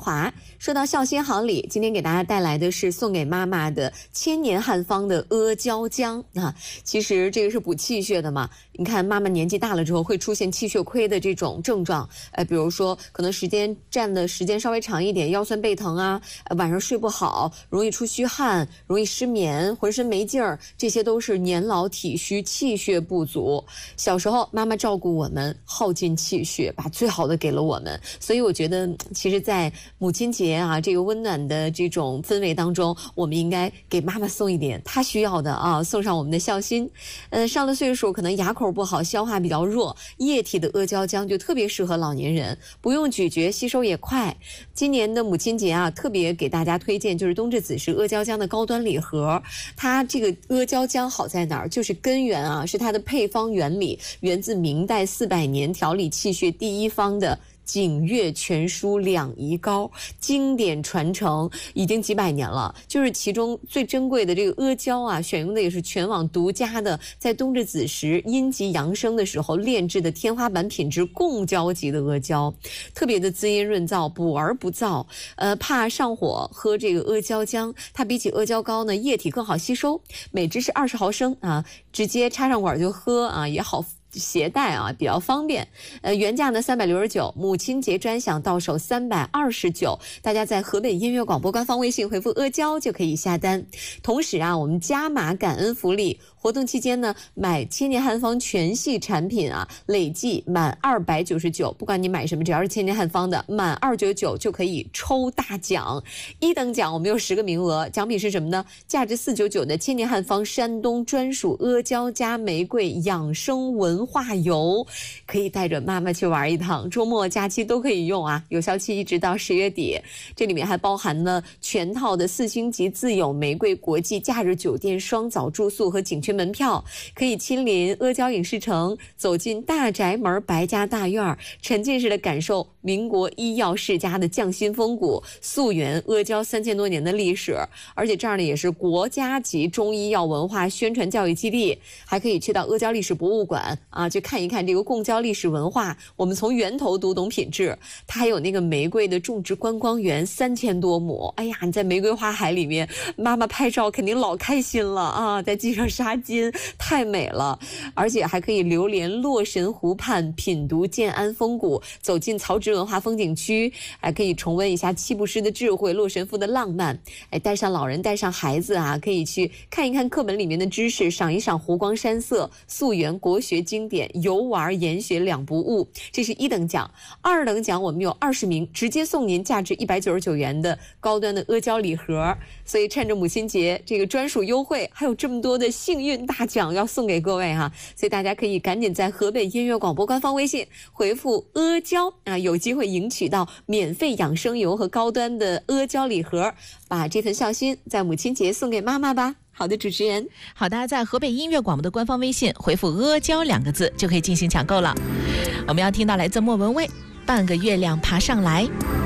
华。说到孝心好礼，今天给大家带来的是送给妈妈的千年汉方的阿胶浆啊。其实这个是补气血的嘛。你看妈妈年纪大了之后会出现气血亏的这种症状，比如说可能站的时间稍微长一点，腰酸背疼啊，晚上睡不好，容易出虚汗，容易失眠，浑身没劲儿，这些都是年老体虚、气血不足。小时候妈妈照顾我们，耗尽气血，把最好的给了我们，所以我觉得其实在母亲节啊这个温暖的这种氛围当中，我们应该给妈妈送一点她需要的啊，送上我们的孝心。上了岁数可能牙口不好，消化比较弱，液体的阿胶浆就特别适合老年人，不用咀嚼，吸收也快。今年的母亲节啊，特别给大家推荐就是冬至子时阿胶浆的高端礼盒。它这个阿胶浆好在哪儿？就是根源啊，是它的配方原理源自明代400年调理气血第一方的景岳全书两仪膏，经典传承已经几百年了。就是其中最珍贵的这个阿胶啊，选用的也是全网独家的，在冬至子时阴极阳生的时候炼制的天花板品质贡胶级的阿胶，特别的滋阴润燥，补而不燥。怕上火喝这个阿胶浆，它比起阿胶膏呢液体更好吸收，每支是20毫升啊，直接插上管就喝啊，也好携带啊，比较方便。原价呢369，母亲节专享到手329。大家在河北音乐广播官方微信回复阿胶就可以下单。同时啊，我们加码感恩福利活动期间呢，买千年汉方全系产品啊，累计满299，不管你买什么，只要是千年汉方的，满299就可以抽大奖。1等奖我们有10个名额，奖品是什么呢？价值499的千年汉方山东专属阿胶加玫瑰养生文化游，可以带着妈妈去玩一趟，周末假期都可以用啊，有效期一直到10月底。这里面还包含了全套的4星级自有玫瑰国际假日酒店双早住宿和景区门票，可以亲临阿胶影视城，走进大宅门白家大院，沉浸式的感受民国医药世家的匠心风骨，溯源阿胶3000多年的历史。而且这儿呢也是国家级中医药文化宣传教育基地，还可以去到阿胶历史博物馆啊，去看一看这个贡胶历史文化，我们从源头读懂品质。它还有那个玫瑰的种植观光园3000多亩，哎呀，你在玫瑰花海里面，妈妈拍照肯定老开心了啊，再系上纱巾，太美了。而且还可以流连洛神湖畔，品读建安风骨，走进曹植文化风景区，还可以重温一下七步诗的智慧，洛神赋的浪漫。带上老人，带上孩子啊，可以去看一看课本里面的知识，赏一赏湖光山色，溯源国学经典，游玩研学两不误。这是1等奖。2等奖我们有20名，直接送您价值199元的高端的阿胶礼盒。所以趁着母亲节这个专属优惠，还有这么多的幸运大奖要送给各位哈，所以大家可以赶紧在河北音乐广播官方微信回复阿胶啊，有机会赢取到免费养生油和高端的阿胶礼盒，把这份孝心在母亲节送给妈妈吧。好的，主持人。 好的，在河北音乐广播的官方微信回复阿胶2个字就可以进行抢购了。我们要听到来自莫文蔚半个月亮爬上来。